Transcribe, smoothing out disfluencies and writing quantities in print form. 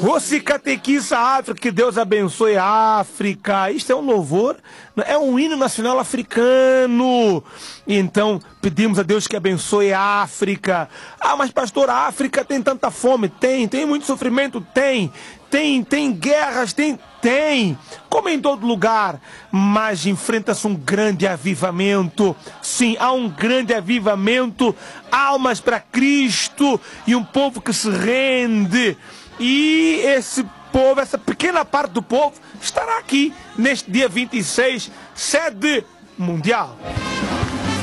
Se catequiza a África, que Deus abençoe a África. Isto é um louvor, é um hino nacional africano. Então, pedimos a Deus que abençoe a África. Mas pastor, a África tem tanta fome? Tem muito sofrimento? Tem guerras? Tem, como em todo lugar, mas enfrenta-se um grande avivamento. Sim, há um grande avivamento, almas para Cristo e um povo que se rende. E esse povo, essa pequena parte do povo, estará aqui neste dia 26, sede mundial.